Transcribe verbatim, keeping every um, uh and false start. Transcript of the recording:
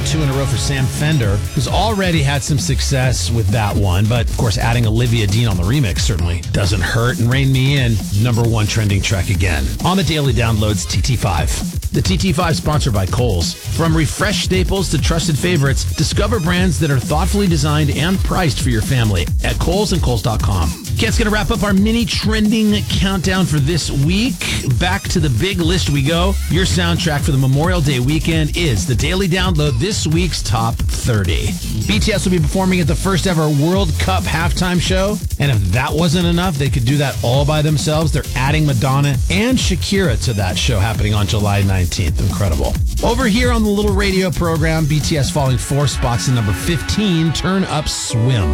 two in a row for Sam Fender, who's already had some success with that one. But, of course, adding Olivia Dean on the remix certainly doesn't hurt. And Rain Me In, number one trending track again. On the Daily Downloads, T T five. The T T five sponsored by Kohl's. From refreshed staples to trusted favorites, discover brands that are thoughtfully designed and priced for your family at Kohl's and Kohl's dot com. Kent's going to wrap up our mini trending countdown for this week. Back to the big list we go. Your soundtrack for the Memorial Day weekend is the Daily Download, this week's Top thirty. B T S will be performing at the first ever World Cup halftime show. And if that wasn't enough, they could do that all by themselves. They're adding Madonna and Shakira to that show happening on July nineteenth. Incredible. Over here on the little radio program, B T S falling four spots to number fifteen, Turn Up Swim.